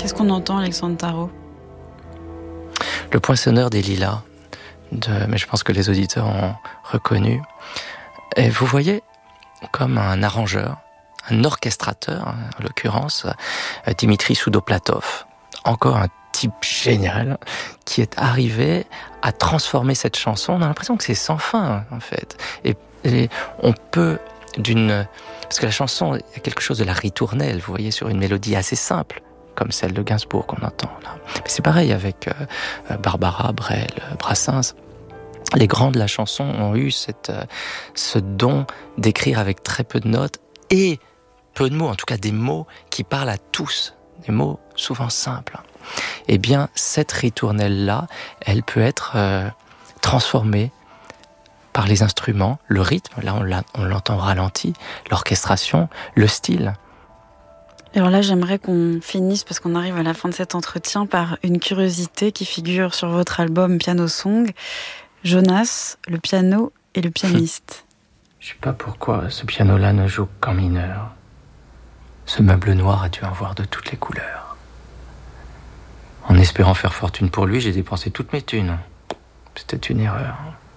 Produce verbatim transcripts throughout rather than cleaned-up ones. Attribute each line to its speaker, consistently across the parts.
Speaker 1: Qu'est-ce qu'on entend, Alexandre Tarot ?
Speaker 2: Le poinçonneur des lilas, de, mais je pense que les auditeurs ont reconnu. Et vous voyez, comme un arrangeur, un orchestrateur, en l'occurrence, Dimitri Soudoplatov, encore un type génial, qui est arrivé à transformer cette chanson. On a l'impression que c'est sans fin, en fait. Et, et on peut, d'une... Parce que la chanson, il y a quelque chose de la ritournelle, vous voyez, sur une mélodie assez simple, comme celle de Gainsbourg qu'on entend là. Mais c'est pareil avec euh, Barbara, Brel, Brassens. Les grands de la chanson ont eu cette, euh, ce don d'écrire avec très peu de notes et peu de mots, en tout cas des mots qui parlent à tous, des mots souvent simples. Eh bien, cette ritournelle-là, elle peut être euh, transformée par les instruments, le rythme, là on, l'a, on l'entend ralenti, l'orchestration, le style.
Speaker 1: Alors là, j'aimerais qu'on finisse, parce qu'on arrive à la fin de cet entretien, par une curiosité qui figure sur votre album Piano Song. Jonas, le piano et le pianiste.
Speaker 2: Je sais pas pourquoi ce piano-là ne joue qu'en mineur. Ce meuble noir a dû en voir de toutes les couleurs. En espérant faire fortune pour lui, j'ai dépensé toutes mes thunes. C'était une erreur.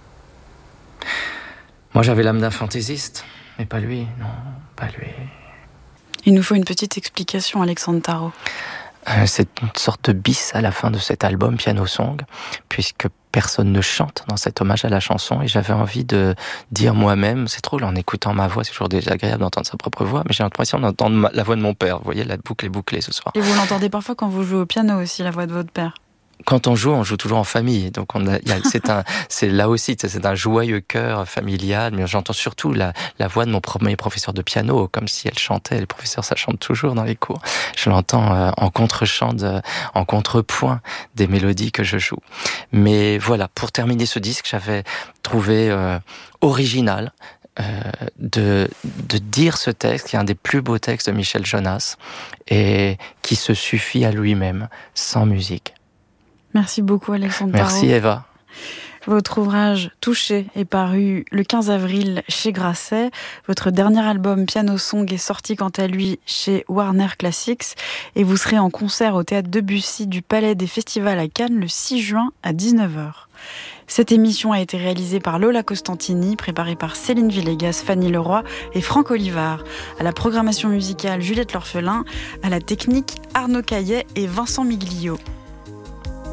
Speaker 2: Moi, j'avais l'âme d'un fantaisiste, mais pas lui, non, pas lui.
Speaker 1: Il nous faut une petite explication, Alexandre Tarot.
Speaker 2: Euh, c'est une sorte de bis à la fin de cet album Piano Song, puisque personne ne chante dans cet hommage à la chanson, et j'avais envie de dire moi-même, c'est drôle, en écoutant ma voix, c'est toujours désagréable d'entendre sa propre voix, mais j'ai l'impression d'entendre la voix de mon père. Vous voyez, la boucle est bouclée ce soir.
Speaker 1: Et vous l'entendez parfois quand vous jouez au piano aussi, la voix de votre père?
Speaker 2: Quand on joue, on joue toujours en famille. Donc on a, y a, c'est un, c'est là aussi, c'est un joyeux chœur familial. Mais j'entends surtout la, la voix de mon premier professeur de piano, comme si elle chantait. Le professeur, ça chante toujours dans les cours. Je l'entends euh, en contre-chant, de, en contrepoint des mélodies que je joue. Mais voilà, pour terminer ce disque, j'avais trouvé euh, original euh, de, de dire ce texte, qui est un des plus beaux textes de Michel Jonas, et qui se suffit à lui-même, sans musique.
Speaker 1: Merci beaucoup, Alexandre Tarot.
Speaker 2: Merci, Eva.
Speaker 1: Votre ouvrage Touché est paru le quinze avril chez Grasset. Votre dernier album Piano Song est sorti quant à lui chez Warner Classics. Et vous serez en concert au Théâtre Debussy du Palais des Festivals à Cannes le six juin à dix-neuf heures. Cette émission a été réalisée par Lola Costantini, préparée par Céline Villegas, Fanny Leroy et Franck Olivard. À la programmation musicale, Juliette L'Orphelin. À la technique, Arnaud Caillet et Vincent Miglio.